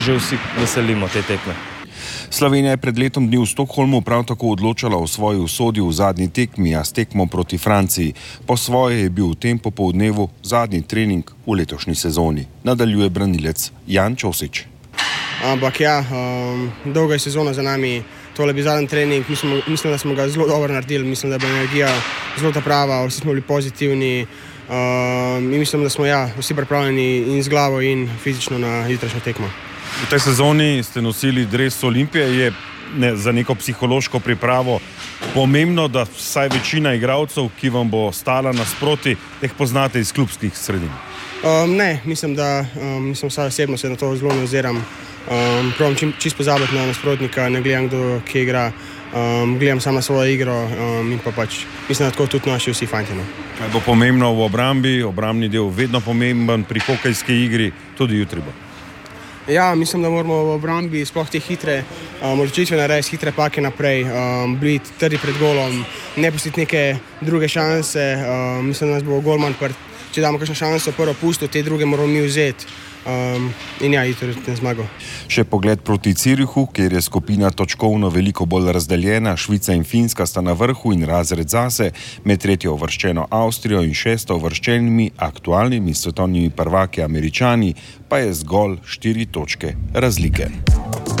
Že vsi veselimo te tekme. Slovenija je pred letom dni v Stockholmu prav tako odločala o svoji usodi v zadnji tekmi, a s tekmo proti Franciji. Po svoje je bil v tem popoldnevu zadnji trening v letošnji sezoni. Nadaljuje branilec Jan Čosič. Ampak ja, dolga je sezona za nami. Tole bi zadnji trening, mislim, da smo ga zelo dobro naredili. Mislim, da je bila energija zelo ta prava, vsi smo bili pozitivni. In mislim, da smo vsi pripravljeni in z glavo in fizično na jutrašnjo tekmo. V tej sezoni ste nosili dres Olimpije, je za neko psihološko pripravo pomembno, da vsaj večina igralcev, ki vam bo stala nasproti, teh poznate iz klubskih sredin? Ne, mislim, vsaj osebno se na to zelo ne oziram. Probam čisto pozabiti na nasprotnika, ne gledam, kdo kje igra, gledam samo na svojo igro in pa pač mislim, da tako tudi naši vsi fantje. Kaj bo pomembno v obrambi, obrambni del vedno pomemben pri hokejski igri, tudi jutri bo? Ja, mislim, da moramo v obrambi sploh te hitre odločitve narediti, hitre pake naprej, biti trdi pred golom, ne pustiti neke druge šanse. Mislim, da nas bo golman, če damo kakšno šanso, prvo pustil, te druge moramo mi vzeti. In jutri na zmago. Še pogled proti Zürichu, kjer je skupina točkovno veliko bolj razdeljena. Švica in Finska sta na vrhu in razred zase, med tretjo uvrščeno Avstrijo in šesto uvrščenimi aktualnimi svetovnimi prvaki Američani pa je zgolj 4 točke razlike.